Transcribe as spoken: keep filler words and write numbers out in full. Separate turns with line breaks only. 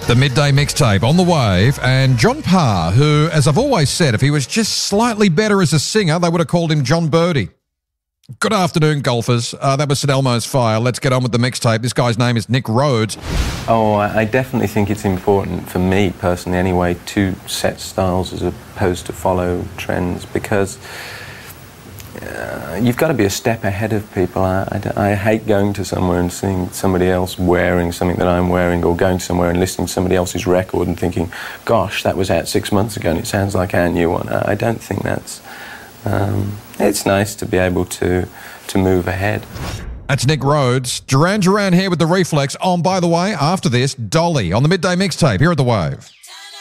The Midday Mixtape on the Wave, and John Parr, who, as I've always said, if he was just slightly better as a singer, they would have called him John Birdie. Good afternoon, golfers. Uh, that was St Elmo's Fire. Let's get on with the mixtape. This guy's name is Nick Rhodes.
Oh, I definitely think it's important, for me personally anyway, to set styles as opposed to follow trends, because uh, you've got to be a step ahead of people. I, I, I hate going to somewhere and seeing somebody else wearing something that I'm wearing, or going somewhere and listening to somebody else's record and thinking, gosh, that was out six months ago and it sounds like our new one. I, I don't think that's... Um, it's nice to be able to, to move ahead.
That's Nick Rhodes. Duran Duran here with The Reflex. Oh, and by the way, after this, Dolly on the Midday Mixtape here at The Wave.